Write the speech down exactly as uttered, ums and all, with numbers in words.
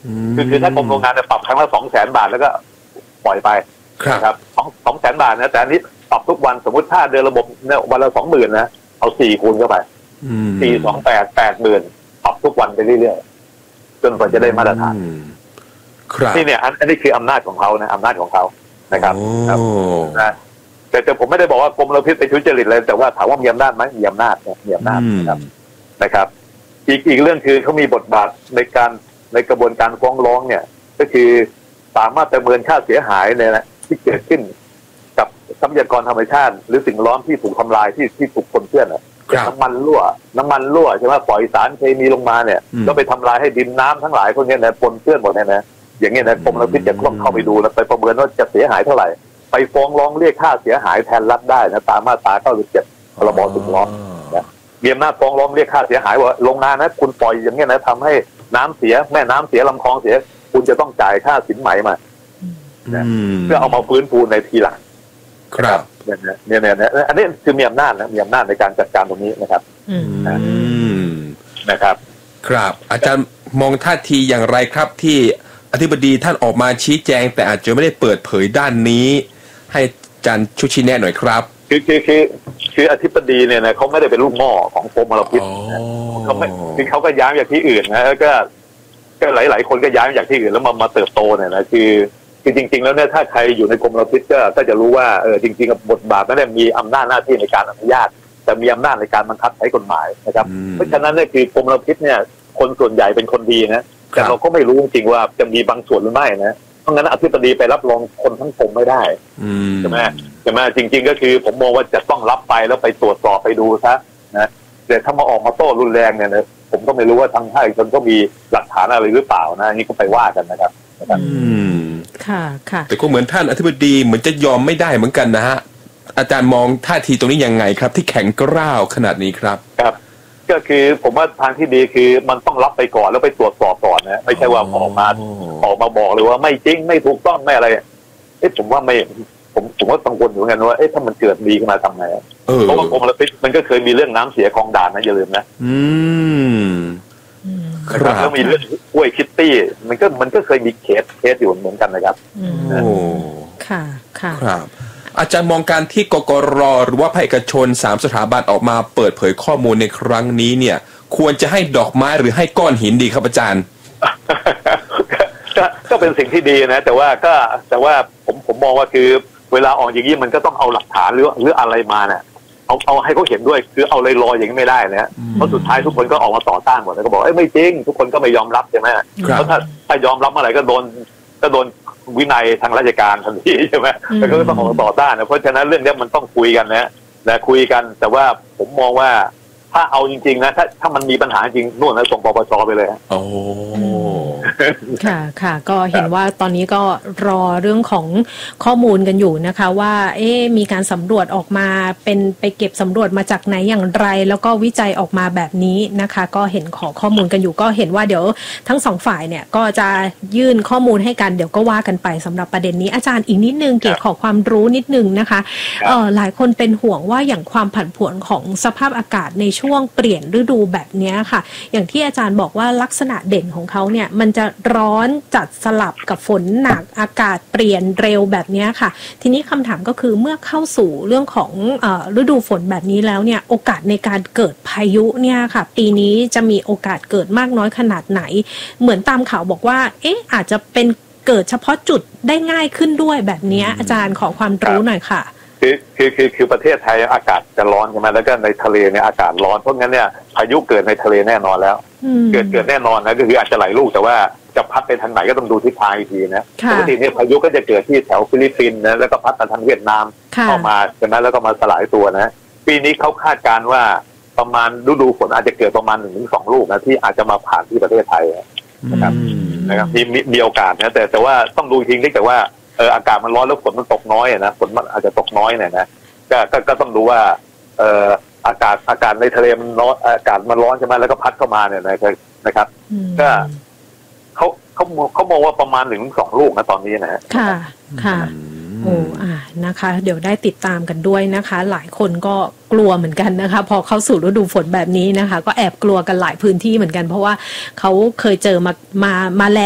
คือคือถ้ากรมโรงงานเนี่ยปรับครั้งละสองแสนบาทแล้วก็ปล่อยไปครับสองสองแสนบาทนะแต่อันนี้ปรับทุกวันสมมติถ้าเดินระบบเนี่ยวันละสองหมื่นนะเอาสี่คูณเข้าไปสี่สองแปดแปดหมื่นปรับทุกวันไปเรื่อยๆจนกว่าจะได้มาตรฐานนี่เนี่ยอันนี้คืออำนาจของเขานะอำนาจของเขานะครับนะแต่แต่ผมไม่ได้บอกว่ากรมมลพิษไปทุจริตเลยแต่ว่าถามว่ามีอำนาจไหมมีอำนาจมีอำนาจนะครับนะครับอีกอีกเรื่องคือเขามีบทบาทในการในกระบวนการฟ้องร้องเนี่ยก็คือสามารถประเมินค่าเสียหายเนี่ยนะที่เกิดขึ้นกับทรัพยากรธรรมชาติหรือสิ่งแวดล้อมที่ถูกทำลายที่ที่ถูกปนเปื้อนอ่ะน้ำมันรั่วน้ำมันรั่วใช่ไหมปล่อยสารเคมีลงมาเนี่ยก็ไปทำลายให้ดินน้ำทั้งหลายพวกนี้นะปนเปื้อนหมดเลยนะอย่างเงี้ยนะกรมมลพิษจะต้องเข้าไปดูแล้วไปประเมินว่าจะเสียหายเท่าไหร่ไปฟ้องร้องเรียกค่าเสียหายแทนรัฐได้นะตามมาตราเก้าสิบเจ็ดพรบสิ่งแวดล้อมนะมีอำนาจฟ้องร้องเรียกค่าเสียหายว่าโรงงานนะคุณปล่อยอย่างเงี้ยนะทำให้น้ำเสียแม่น้ำเสียลำคลองเสียคุณจะต้องจ่ายค่าสินไหมมาเพื่อเอามาฟื้นฟูในทีหลังครับเนี่ยเนี่ยเนี่ยอันนี้คือมีอำนาจนะมีอำนาจในการจัดการตรงนี้นะครับนะครับครับอาจารย์มองท่าทีอย่างไรครับที่อธิบดีท่านออกมาชี้แจงแต่อาจจะไม่ได้เปิดเผยด้านนี้ให้อาจารย์ชุชี้แนะหน่อยครับคือคือคือคืออธิบดีเนี่ยนะเขาไม่ได้เป็นลูกหม้อของกรมมลพิษเขาไม่คือเขาก็ย้ายจากที่อื่นนะแล้วก็ก็หลายๆคนก็ย้ายจากที่อื่นแล้วมามาเติบโตเนี่ยนะคือคือจริงๆแล้วเนี่ยถ้าใครอยู่ในกรมมลพิษก็ก็จะรู้ว่าเออจริงๆกับบทบาทไม่ได้มีอำนาจหน้าที่ในการอนุญาตแต่มีอำนาจในการบังคับใช้กฎหมายนะครับเพราะฉะนั้นเนี่ยคือกรมมลพิษเนี่ยคนส่วนใหญ่เป็นคนดีนะแต่เราก็ไม่รู้จริงๆว่าจะมีบางส่วนหรือไม่นะเพราะงั้นอธิบดีไปรับรองคนทั้งกรมไม่ได้ใช่ไหมใช่ไหมจริงๆก็คือผมมองว่าจะต้องรับไปแล้วไปตรวจสอบไปดูซะนะแต่ถ้ามาออกมาโต้รุนแรงเนี่ยนะผมก็ไม่รู้ว่าทางภาคเอกชนก็มีหลักฐานอะไรหรือเปล่านะนี่ก็ไปว่ากันนะครับอืมค่ะค่ะแต่ก็เหมือนท่านอธิบดีเหมือนจะยอมไม่ได้เหมือนกันนะฮะอาจารย์มองท่าทีตรงนี้ยังไงครับที่แข็งกร้าวขนาดนี้ครับครับก็คือผมว่าทางที่ดีคือมันต้องรับไปก่อนแล้วไปตรวจสอบก่อนนะไม่ใช่ว่าออกมาออกมาบอกเลยว่าไม่จริงไม่ถูกต้องไม่อะไรเอ๊ะผมว่าไม่ผมผมว่ากังวลอยู่เหมือนกันว่าเอ๊ะถ้ามันเกิดมีขึ้นมาทำไงเพราะว่ากรมมลพิษมันก็เคยมีเรื่องน้ำเสียคลองด่านนะอย่าลืมนะอืมครับแล้วมีเรื่องห้วยคิตตี้มันก็มันก็เคยมีเคสเคสอยู่เหมือนกันนะครับโอ้ค่ะค่ะครับอาจารย์มองการที่กกร.หรือว่าภาคเอกชนสามสถาบันออกมาเปิดเผยข้อมูลในครั้งนี้เนี่ยควรจะให้ดอกไม้หรือให้ก้อนหินดีครับอาจารย์ก็ก็เป็นสิ่งที่ดีนะแต่ว่าก็แต่ว่าผมผมมองว่าคือเวลาออกอย่างนี้มันก็ต้องเอาหลักฐานหรือหรืออะไรมาเนี่ยเอาเอาให้เขาเห็นด้วยคือเอาลอยๆอย่างนี้ไม่ได้นะเพราะสุดท้ายทุกคนก็ออกมาต่อต้านหมดแล้วก็บอกเอ้ยไม่จริงทุกคนก็ไม่ยอมรับใช่ไหมเพราะถ้าถ้ายอมรับเมื่อไหร่ก็โดนก็โดนวินัยทางราชการทันทีใช่ไหมแล้วก็ต้องออกมาต่อต้านนะเพราะฉะนั้นเรื่องนี้มันต้องคุยกันนะนะคุยกันแต่ว่าผมมองว่าถ้าเอาจริงๆนะถ้าถ้ามันมีปัญหาจริงนู่นนะส่งปปชไปเลยโอ้ค่ะค่ะก็เห็นว่าตอนนี้ก็รอเรื่องของข้อมูลกันอยู่นะคะว่าเอ๊ะมีการสำรวจออกมาเป็นไปเก็บสำรวจมาจากไหนอย่างไรแล้วก็วิจัยออกมาแบบนี้นะคะก็เห็นขอข้อมูลกันอยู่ก็เห็นว่าเดี๋ยวทั้งสองฝ่ายเนี่ยก็จะยื่นข้อมูลให้กันเดี๋ยวก็ว่ากันไปสำหรับประเด็นนี้อาจารย์อีกนิดนึงเกี่ยวกับความรู้นิดนึงนะคะเออหลายคนเป็นห่วงว่าอย่างความผันผวนของสภาพอากาศในช่วงเปลี่ยนฤดูแบบนี้ค่ะอย่างที่อาจารย์บอกว่าลักษณะเด่นของเขาเนี่ยมันจะร้อนจัดสลับกับฝนหนักอากาศเปลี่ยนเร็วแบบนี้ค่ะทีนี้คำถามก็คือเมื่อเข้าสู่เรื่องของเอ่อฤดูฝนแบบนี้แล้วเนี่ยโอกาสในการเกิดพายุเนี่ยค่ะปีนี้จะมีโอกาสเกิดมากน้อยขนาดไหนเหมือนตามข่าวบอกว่าเอ๊ะอาจจะเป็นเกิดเฉพาะจุดได้ง่ายขึ้นด้วยแบบนี้อาจารย์ขอความรู้หน่อยค่ะคือคือคือคือประเทศไทยอากาศจะร้อนใช่ไหมแล้วก็ในทะเลเนี่ยอากาศร้อนเพราะงั้นเนี่ยพายุเกิดในทะเลแน่นอนแล้วเกิดเกิดแน่นอนนะก็คืออาจจะหลายลูกแต่ว่าจะพัดไปทางไหนก็ต้องดูทิศทางอีกทีนะปกติเนี่ยพายุก็จะเกิดที่แถวฟิลิปปินส์นะแล้วก็พัดมาทางเวียดนามเข้ามาใช่ไหมแล้วก็มาสลายตัวนะปีนี้เขาคาดการณ์ว่าประมาณฤดูฝนอาจจะเกิดประมาณหนึ่งถึงสองลูกนะที่อาจจะมาผ่านที่ประเทศไทยนะครับนะครับที่มีโอกาสนะแต่แต่ว่าต้องดูจริงๆแต่ว่าเอออากาศมันร้อนแล้วฝนมันตกน้อยนะฝนมันอาจจะตกน้อยเนี่ยนะก็ก็ก็ต้องดูว่าเอ่ออากาศอากาศในทะเลมันร้อนอากาศมันร้อนใช่ไหมแล้วก็พัดเข้ามาเนี่ยนะครับก็เขาเขาเขามองว่าประมาณหนึ่งสองลูกนะตอนนี้นะฮะค่ะค่ะโอ้อ่านะคะเดี๋ยวได้ติดตามกันด้วยนะคะหลายคนก็กลัวเหมือนกันนะคะพอเข้าสู่ฤดูฝนแบบนี้นะคะก็แอบกลัวกันหลายพื้นที่เหมือนกันเพราะว่าเขาเคยเจอมามามาแล้ว